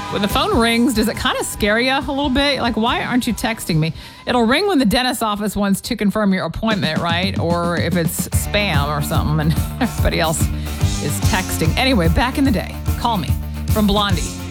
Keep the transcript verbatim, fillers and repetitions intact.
When the phone rings, does it kind of scare you a little bit? Like, why aren't you texting me? It'll ring when the dentist's office wants to confirm your appointment, right? Or if it's spam or something and everybody else is texting. Anyway, back in the day, call me from Blondie.